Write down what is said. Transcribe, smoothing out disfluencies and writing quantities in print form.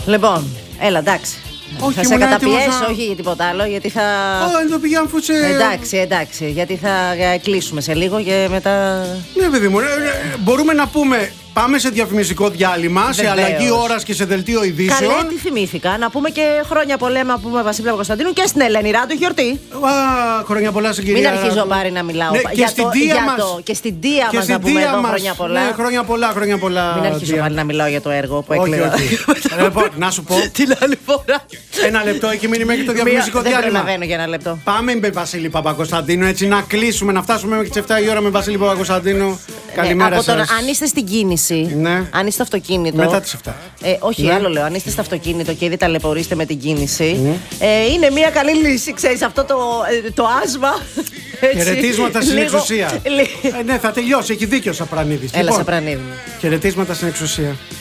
Λοιπόν, έλα, εντάξει. Όχι, θα σε καταπιέσω, όχι για τίποτα άλλο, γιατί θα. Το πηγαίνω σε. Εντάξει, γιατί θα κλείσουμε σε λίγο και μετά. Ναι, παιδί μου, μπορούμε να πούμε. Πάμε σε διαφημιστικό διάλειμμα, Βεβαίως. σε αλλαγή ώρας και σε δελτίο ειδήσεων. Καλέ, τι θυμήθηκα. Να πούμε και χρόνια πολλά να πούμε Βασίλη Παπακοσταντίνου και στην Ελένη Ράντου γιορτή. Χρόνια πολλά στην κυρία. Μην αρχίζω πάρει να μιλάω. Ναι, και στην Τία μας. Και στην Τία μας να πούμε εδώ χρόνια πολλά. Ναι, χρόνια πολλά. Μην αρχίζω πάλι να μιλάω για το έργο που έκλαιγα. Λοιπόν, να σου πω. Την άλλη φορά. Ένα λεπτό έχει μείνει μέχρι το διαφημιστικό διάλειμμα. Δεν προλαβαίνω για ένα λεπτό. Πάμε με Βασίλη Παπακοσταντίνου, έτσι να κλείσουμε, να φτάσουμε μέχρι τις 7 η ώρα με Βασίλη Παπακοσταντίνου. Καλημέρα σας. Αν είστε στην κίνηση, αν είστε στο αυτοκίνητο. Μετά τις 7. Όχι, άλλο λέω. Αν είστε στο αυτοκίνητο και ήδη ταλαιπωρείστε με την κίνηση, είναι μια καλή λύση. Ξέρεις, αυτό το άσμα. Χαιρετίσματα στην εξουσία. Ναι, θα τελειώσει. Έχει δίκιο ο Σαπρανίδης. Έλα, Σαπρανίδη. Χαιρετίσματα στην εξουσία.